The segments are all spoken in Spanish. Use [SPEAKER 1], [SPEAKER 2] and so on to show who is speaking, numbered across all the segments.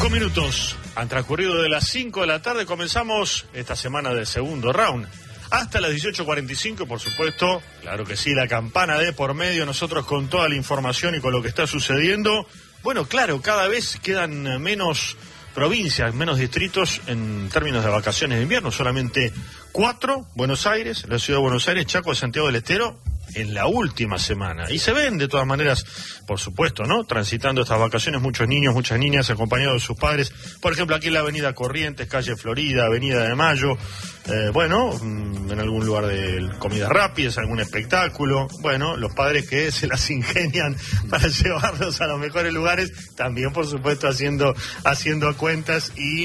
[SPEAKER 1] 5 minutos han transcurrido de las 5 de la tarde. Comenzamos esta semana del segundo round. Hasta las 18:45, por supuesto, claro que sí, la campana de por medio, nosotros con toda la información y con lo que está sucediendo. Bueno, claro, cada vez quedan menos provincias, menos distritos en términos de vacaciones de invierno, solamente 4, Buenos Aires, la ciudad de Buenos Aires, Chaco, Santiago del Estero, en la última semana. Y se ven, de todas maneras, por supuesto, ¿no?, transitando estas vacaciones muchos niños, muchas niñas acompañados de sus padres. Por ejemplo, aquí en la avenida Corrientes, calle Florida, avenida de Mayo, en algún lugar de comidas rápidas, algún espectáculo. Bueno, los padres que se las ingenian para llevarlos a los mejores lugares, también, por supuesto, haciendo cuentas y,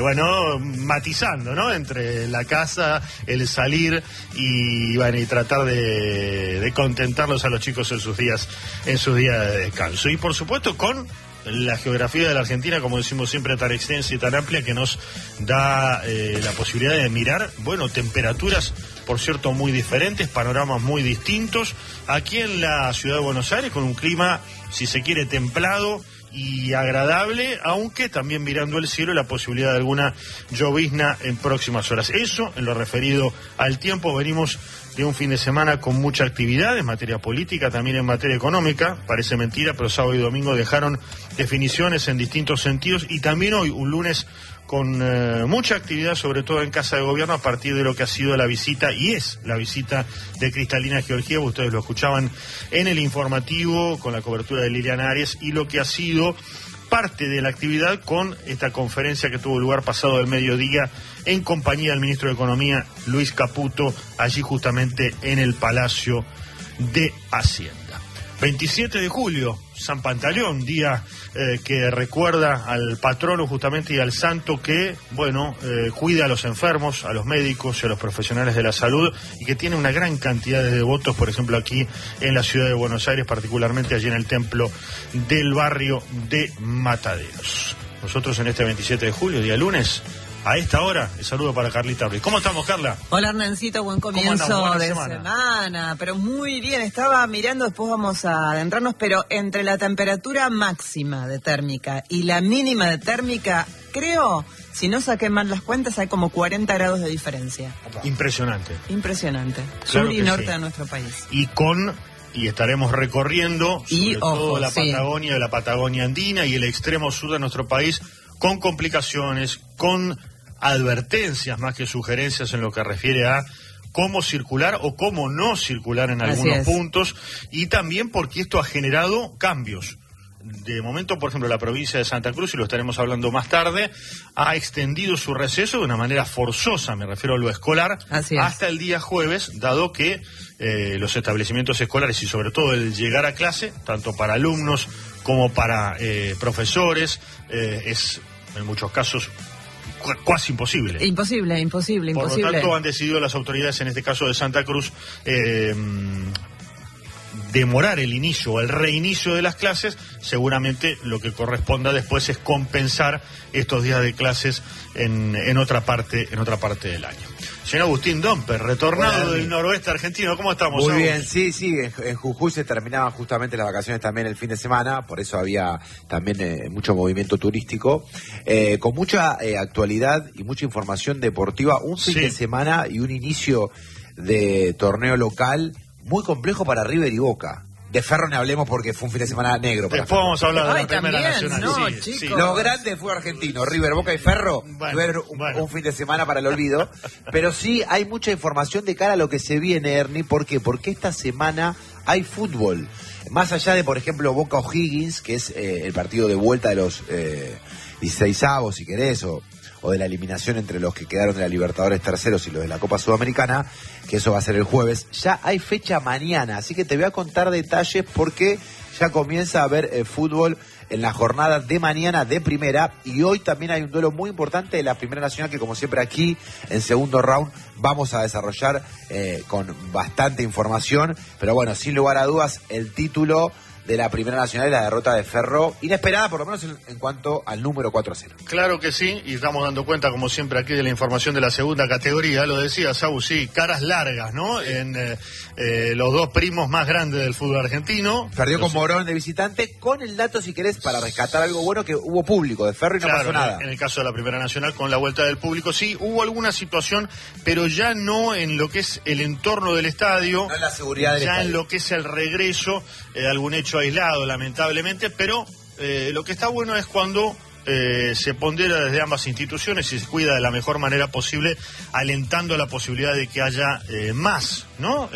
[SPEAKER 1] matizando, ¿no?, entre la casa, el salir y tratar de contentarlos a los chicos en sus días de descanso. Y por supuesto con la geografía de la Argentina, como decimos siempre, tan extensa y tan amplia, que nos da la posibilidad de mirar, temperaturas, por cierto, muy diferentes, panoramas muy distintos. Aquí en la ciudad de Buenos Aires, con un clima, si se quiere, templado y agradable, aunque también mirando el cielo la posibilidad de alguna llovizna en próximas horas. Eso en lo referido al tiempo. Venimos de un fin de semana con mucha actividad en materia política, también en materia económica. Parece mentira, pero sábado y domingo dejaron definiciones en distintos sentidos, y también hoy, un lunes con mucha actividad, sobre todo en Casa de Gobierno, a partir de lo que ha sido la visita, y es la visita de Cristalina Georgieva. Ustedes lo escuchaban en el informativo con la cobertura de Liliana Arias, y lo que ha sido parte de la actividad con esta conferencia que tuvo lugar pasado el mediodía en compañía del ministro de Economía, Luis Caputo, allí justamente en el Palacio de Hacienda. 27 de julio, San Pantaleón, día que recuerda al patrono justamente y al santo que, cuida a los enfermos, a los médicos y a los profesionales de la salud, y que tiene una gran cantidad de devotos, por ejemplo, aquí en la ciudad de Buenos Aires, particularmente allí en el templo del barrio de Mataderos. Nosotros en este 27 de julio, día lunes, a esta hora, el saludo para Carlita Ruiz. ¿Cómo estamos, Carla?
[SPEAKER 2] Hola, Hernancito, buen comienzo de semana. Pero muy bien, estaba mirando, después vamos a adentrarnos, pero entre la temperatura máxima de térmica y la mínima de térmica, creo, si no saqué mal las cuentas, hay como 40 grados de diferencia.
[SPEAKER 1] Impresionante.
[SPEAKER 2] Claro, sur y norte de nuestro país.
[SPEAKER 1] Y estaremos recorriendo sobre todo la Patagonia, de la Patagonia andina y el extremo sur de nuestro país, con complicaciones, con advertencias más que sugerencias en lo que refiere a cómo circular o cómo no circular en algunos puntos, y también porque esto ha generado cambios. De momento, por ejemplo, la provincia de Santa Cruz, y lo estaremos hablando más tarde, ha extendido su receso de una manera forzosa, me refiero a lo escolar, hasta el día jueves, dado que los establecimientos escolares y sobre todo el llegar a clase, tanto para alumnos como para profesores, es en muchos casos casi imposible. Imposible.
[SPEAKER 2] Por
[SPEAKER 1] lo tanto, han decidido las autoridades, en este caso de Santa Cruz, demorar el inicio o el reinicio de las clases. Seguramente lo que corresponda después es compensar estos días de clases en otra parte del año. Señor Agustín Domper, retornado del noroeste argentino, ¿cómo estamos?
[SPEAKER 3] Muy bien, sí, en Jujuy se terminaban justamente las vacaciones también el fin de semana, por eso había también mucho movimiento turístico, con mucha actualidad y mucha información deportiva, un fin de semana y un inicio de torneo local muy complejo para River y Boca. De Ferro ni hablemos porque fue un fin de semana negro.
[SPEAKER 1] Después vamos a hablar de la Primera Nacional.
[SPEAKER 3] Lo grande fue argentino, River, Boca y Ferro. Un fin de semana para el olvido. Pero sí hay mucha información de cara a lo que se viene, Ernie. ¿Por qué? Porque esta semana hay fútbol. Más allá de, por ejemplo, Boca O'Higgins, que es el partido de vuelta de los 16avos, si querés, o de la eliminación entre los que quedaron de la Libertadores terceros y los de la Copa Sudamericana, que eso va a ser el jueves. Ya hay fecha mañana, así que te voy a contar detalles porque ya comienza a haber fútbol en la jornada de mañana de primera, y hoy también hay un duelo muy importante de la Primera Nacional que, como siempre, aquí en segundo round vamos a desarrollar con bastante información, pero bueno, sin lugar a dudas, el título de la Primera Nacional y la derrota de Ferro, inesperada por lo menos en cuanto al número 4-0.
[SPEAKER 1] Claro que sí, y estamos dando cuenta, como siempre, aquí de la información de la segunda categoría. Lo decía Saúl, sí, caras largas, ¿no? En los dos primos más grandes del fútbol argentino.
[SPEAKER 3] Perdió con Morón de visitante, con el dato, si querés, para rescatar algo bueno, que hubo público de Ferro y no pasó nada.
[SPEAKER 1] En el caso de la Primera Nacional, con la vuelta del público, sí, hubo alguna situación, pero ya no en lo que es el entorno del estadio,
[SPEAKER 3] no en la seguridad del
[SPEAKER 1] ya
[SPEAKER 3] estadio.
[SPEAKER 1] En lo que es el regreso, algún hecho aislado, lamentablemente, pero lo que está bueno es cuando se pondera desde ambas instituciones y se cuida de la mejor manera posible, alentando la posibilidad de que haya más, ¿no?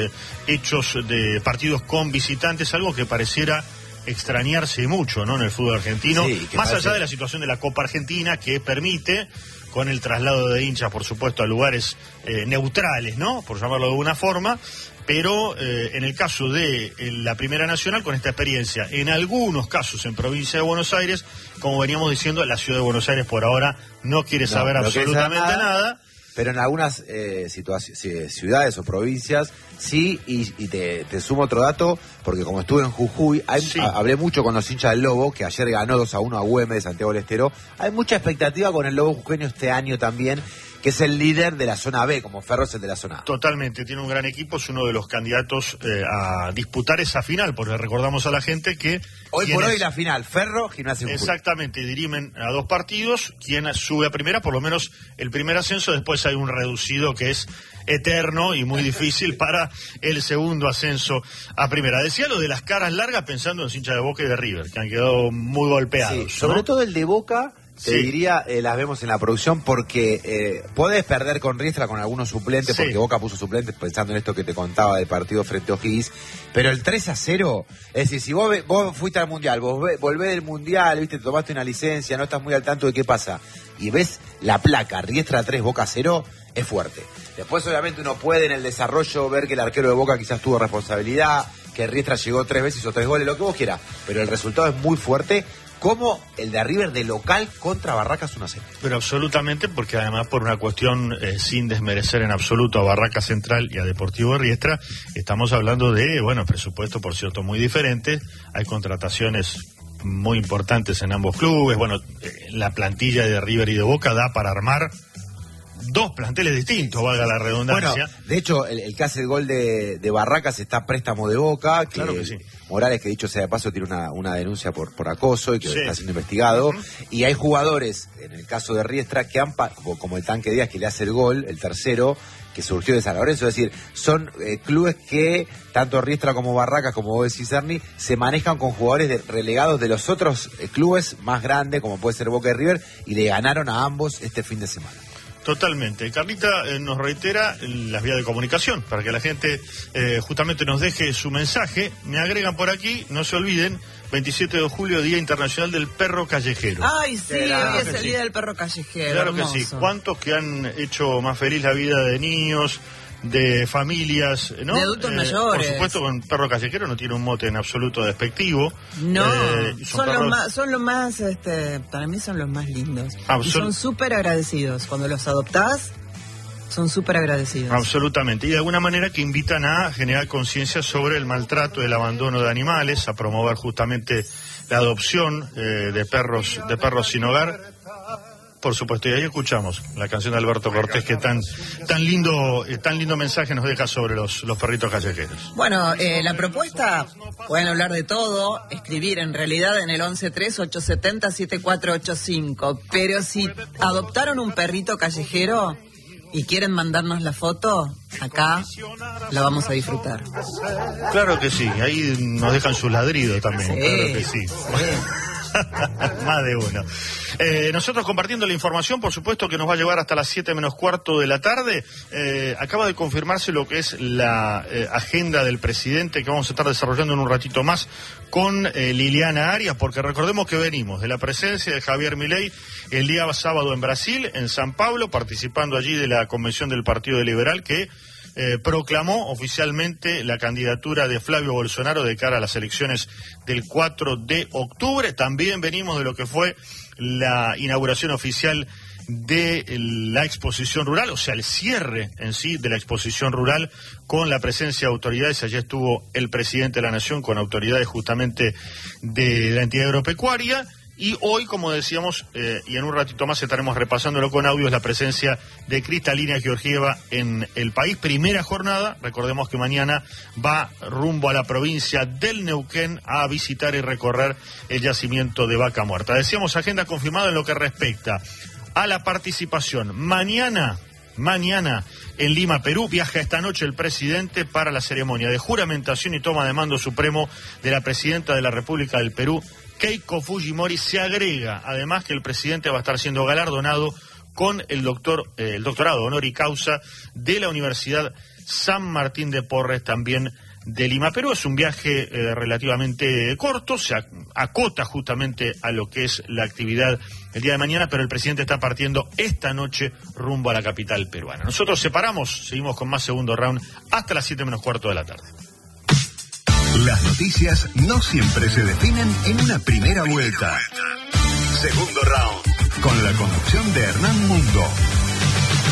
[SPEAKER 1] Hechos de partidos con visitantes, algo que pareciera extrañarse mucho, ¿no? En el fútbol argentino,
[SPEAKER 3] sí,
[SPEAKER 1] más allá de la situación de la Copa Argentina, que permite, con el traslado de hinchas, por supuesto, a lugares neutrales, ¿no? Por llamarlo de alguna forma, pero en el caso de la Primera Nacional, con esta experiencia, en algunos casos en provincia de Buenos Aires, como veníamos diciendo, la ciudad de Buenos Aires por ahora no quiere saber absolutamente nada.
[SPEAKER 3] Pero en algunas ciudades o provincias sí, y te sumo otro dato, porque como estuve en Jujuy, hablé mucho con los hinchas del Lobo, que ayer ganó 2-1 a Güemes de Santiago del Estero. Hay mucha expectativa con el Lobo jujeño este año también, que es el líder de la zona B, como Ferro es el de la zona A.
[SPEAKER 1] Totalmente, tiene un gran equipo, es uno de los candidatos a disputar esa final, porque recordamos a la gente que...
[SPEAKER 3] Hoy por hoy la final, Ferro, Gimnasia Jujuy.
[SPEAKER 1] Exactamente, dirimen a dos partidos, quien sube a primera, por lo menos el primer ascenso, después hay un reducido que es eterno y muy difícil para el segundo ascenso a primera. Decía lo de las caras largas pensando en los hinchas de Boca y de River, que han quedado muy golpeados.
[SPEAKER 3] Sí, sobre todo el de Boca... Te diría, las vemos en la producción porque podés perder con Riestra con algunos suplentes, porque Boca puso suplentes pensando en esto que te contaba del partido frente a O'Higgins, pero el 3-0, es decir, si vos fuiste al Mundial, vos volvés del Mundial, viste, te tomaste una licencia, no estás muy al tanto de qué pasa, y ves la placa, Riestra 3, Boca 0, es fuerte. Después obviamente uno puede en el desarrollo ver que el arquero de Boca quizás tuvo responsabilidad, que Riestra llegó 3 veces, hizo 3 goles, lo que vos quieras, pero el resultado es muy fuerte, como el de River de local contra Barracas 1-0.
[SPEAKER 1] Pero absolutamente, porque además por una cuestión sin desmerecer en absoluto a Barracas Central y a Deportivo Riestra, estamos hablando de, presupuesto por cierto muy diferente, hay contrataciones muy importantes en ambos clubes, la plantilla de River y de Boca da para armar dos planteles distintos, valga la redundancia.
[SPEAKER 3] Bueno, de hecho, el que hace el gol de Barracas está a préstamo de Boca, que
[SPEAKER 1] claro que sí.
[SPEAKER 3] Morales, que dicho sea de paso, tiene una denuncia por acoso y que está siendo investigado. Y hay jugadores, en el caso de Riestra, que han, como el Tanque Díaz, que le hace el gol, el tercero, que surgió de San Lorenzo. Es decir, son clubes que, tanto Riestra como Barracas, como vos decís, Ernie, se manejan con jugadores relegados de los otros clubes más grandes, como puede ser Boca y River, y le ganaron a ambos este fin de semana.
[SPEAKER 1] Totalmente. Carlita nos reitera las vías de comunicación para que la gente justamente nos deje su mensaje. Me agregan por aquí, no se olviden, 27 de julio, Día Internacional del Perro Callejero.
[SPEAKER 2] Ay, sí, hoy es el Día del Perro Callejero.
[SPEAKER 1] Claro
[SPEAKER 2] hermoso.
[SPEAKER 1] Que sí. ¿Cuántos que han hecho más feliz la vida de niños, de familias, ¿no?
[SPEAKER 2] De adultos mayores.
[SPEAKER 1] Por supuesto, con perro callejero no tiene un mote en absoluto despectivo.
[SPEAKER 2] No, son los más, para mí son los más lindos. Y son súper agradecidos. Cuando los adoptás, son súper agradecidos.
[SPEAKER 1] Absolutamente. Y de alguna manera que invitan a generar conciencia sobre el maltrato, el abandono de animales, a promover justamente la adopción de perros sin hogar. Por supuesto, y ahí escuchamos la canción de Alberto Cortés que tan lindo mensaje nos deja sobre los perritos callejeros.
[SPEAKER 2] Bueno, la propuesta, pueden hablar de todo, escribir en realidad en el 11-3-870-7485, pero si adoptaron un perrito callejero y quieren mandarnos la foto, acá la vamos a disfrutar.
[SPEAKER 1] Claro que sí, ahí nos dejan su ladrido también, claro que sí. Más de uno. Nosotros compartiendo la información, por supuesto que nos va a llevar hasta las 7:15 de la tarde. Acaba de confirmarse lo que es la agenda del presidente que vamos a estar desarrollando en un ratito más con Liliana Arias, porque recordemos que venimos de la presencia de Javier Milei el día sábado en Brasil, en San Pablo, participando allí de la convención del Partido Liberal, que proclamó oficialmente la candidatura de Flavio Bolsonaro de cara a las elecciones del 4 de octubre. También venimos de lo que fue la inauguración oficial de la exposición rural, o sea, el cierre en sí de la exposición rural con la presencia de autoridades. Allí estuvo el presidente de la Nación con autoridades justamente de la entidad agropecuaria. Y hoy, como decíamos, y en un ratito más estaremos repasándolo con audios, la presencia de Cristalina Georgieva en el país. Primera jornada, recordemos que mañana va rumbo a la provincia del Neuquén a visitar y recorrer el yacimiento de Vaca Muerta. Decíamos, agenda confirmada en lo que respecta a la participación. Mañana en Lima, Perú, viaja esta noche el presidente para la ceremonia de juramentación y toma de mando supremo de la presidenta de la República del Perú, Keiko Fujimori. Se agrega, además, que el presidente va a estar siendo galardonado con el doctorado honor y causa de la Universidad San Martín de Porres, también de Lima, Perú. Es un viaje relativamente corto, se acota justamente a lo que es la actividad el día de mañana, pero el presidente está partiendo esta noche rumbo a la capital peruana. Nosotros separamos, seguimos con más Segundo Round hasta las 7 menos cuarto de la tarde.
[SPEAKER 4] Las noticias no siempre se definen en una primera vuelta. Segundo Round, con la conducción de Hernán Mundo.